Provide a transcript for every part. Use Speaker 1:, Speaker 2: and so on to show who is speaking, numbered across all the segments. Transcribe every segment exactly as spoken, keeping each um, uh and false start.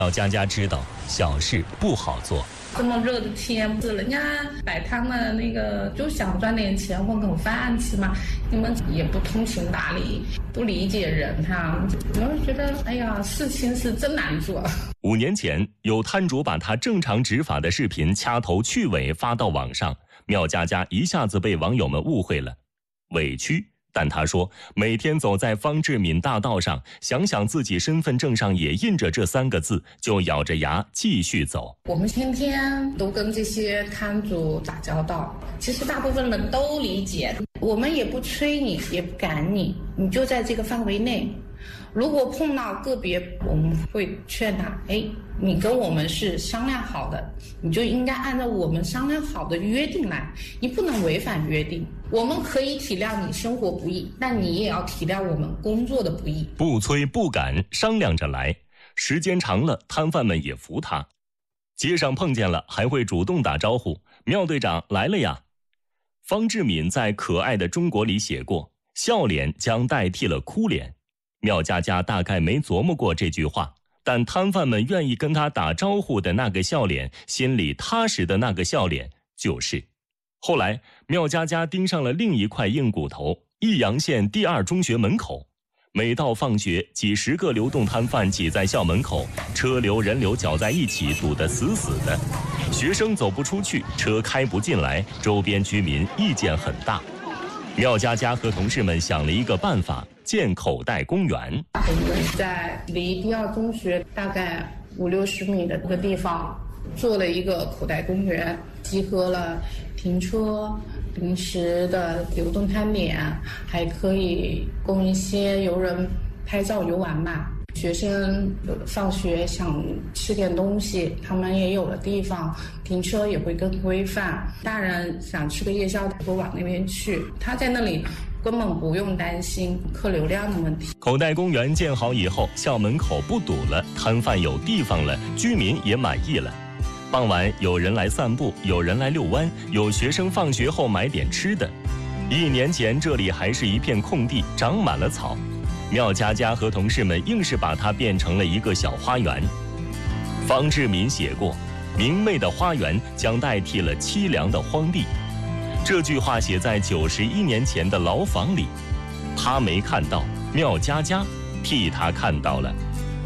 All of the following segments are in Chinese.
Speaker 1: 老家家知道小事不好做。
Speaker 2: 这么热的天，人家摆摊的那个就想赚点钱混口饭吃嘛，你们也不通情达理，不理解人哈，我就觉得哎呀，事情是真难做。
Speaker 1: 五年前，有摊主把他正常执法的视频掐头去尾发到网上，妙佳佳一下子被网友们误会了，委屈。但他说，每天走在方志敏大道上，想想自己身份证上也印着这三个字，就咬着牙继续走。
Speaker 2: 我们天天都跟这些摊主打交道，其实大部分人都理解，我们也不催你，也不赶你，你就在这个范围内。如果碰到个别，我们会劝他，哎，你跟我们是商量好的，你就应该按照我们商量好的约定来，你不能违反约定。我们可以体谅你生活不易，但你也要体谅我们工作的不易。
Speaker 1: 不催不赶，商量着来，时间长了，摊贩们也服他。街上碰见了，还会主动打招呼，妙队长来了呀。方志敏在《可爱的中国》里写过，笑脸将代替了哭脸。妙佳佳大概没琢磨过这句话，但摊贩们愿意跟他打招呼的那个笑脸，心里踏实的那个笑脸，就是。后来妙佳佳盯上了另一块硬骨头，益阳县第二中学门口。每到放学，几十个流动摊贩挤在校门口，车流人流搅在一起，堵得死死的。学生走不出去，车开不进来，周边居民意见很大。妙佳佳和同事们想了一个办法，建口袋公园。
Speaker 2: 我们在离第二中学大概五六十米的这个地方做了一个口袋公园，集合了停车、临时的流动摊点，还可以供一些游人拍照游玩嘛。学生有的放学想吃点东西，他们也有了地方，停车也会更规范。大人想吃个夜宵会往那边去，他在那里根本不用担心客流量的问题。
Speaker 1: 口袋公园建好以后，校门口不堵了，摊贩有地方了，居民也满意了。傍晚有人来散步，有人来遛弯，有学生放学后买点吃的。一年前这里还是一片空地，长满了草。妙佳佳和同事们硬是把它变成了一个小花园。方志敏写过，明媚的花园将代替了凄凉的荒地。这句话写在九十一年前的牢房里，他没看到，妙佳佳替他看到了。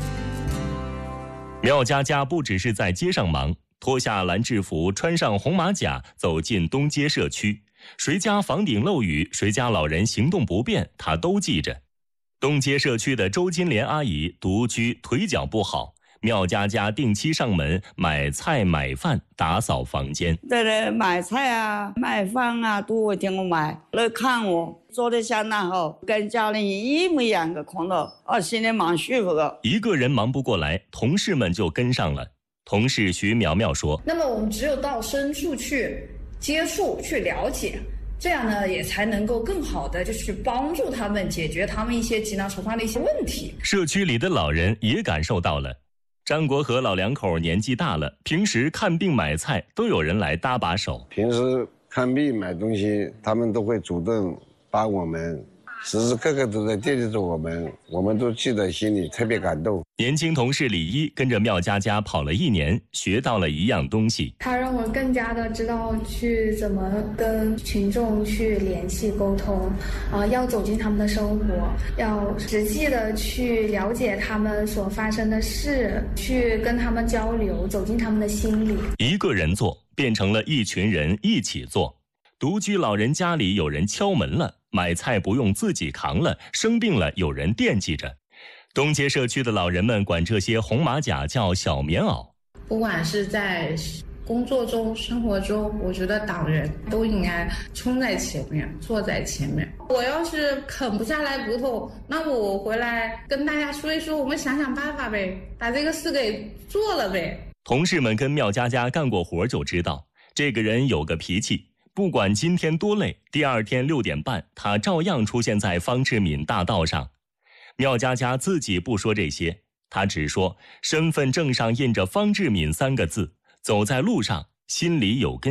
Speaker 1: 妙佳佳不只是在街上忙，脱下蓝制服，穿上红马甲，走进东街社区。谁家房顶漏雨，谁家老人行动不便，她都记着。东街社区的周金莲阿姨独居，腿脚不好，妙佳佳定期上门买菜买饭，打扫房间。
Speaker 3: 对对，买菜啊买饭啊都会听我买，来看我做的相当好，跟家里一模一样的看到，啊，心里蛮舒服的。
Speaker 1: 一个人忙不过来，同事们就跟上了。同事徐苗苗说，
Speaker 4: 那么我们只有到深处去接触去了解，这样呢也才能够更好的就去帮助他们解决他们一些急难突发的一些问题。
Speaker 1: 社区里的老人也感受到了，张国和老两口年纪大了，平时看病买菜都有人来搭把手。
Speaker 5: 平时看病买东西，他们都会主动帮我们，时时刻刻都在惦记着我们，我们都记在心里，特别感动。
Speaker 1: 年轻同事李一跟着妙佳佳跑了一年，学到了一样东西。
Speaker 6: 他让我更加的知道去怎么跟群众去联系沟通，啊、呃，要走进他们的生活，要实际的去了解他们所发生的事，去跟他们交流，走进他们的心里。
Speaker 1: 一个人做变成了一群人一起做。独居老人家里有人敲门了，买菜不用自己扛了，生病了有人惦记着。东街社区的老人们管这些红马甲叫小棉袄。
Speaker 2: 不管是在工作中生活中，我觉得党员都应该冲在前面，坐在前面。我要是啃不下来骨头，那我回来跟大家说一说，我们想想办法呗，把这个事给做了呗。
Speaker 1: 同事们跟妙佳佳干过活就知道，这个人有个脾气，不管今天多累，第二天六点半他照样出现在方志敏大道上。妙佳佳自己不说这些，她只说身份证上印着方志敏三个字，走在路上心里有根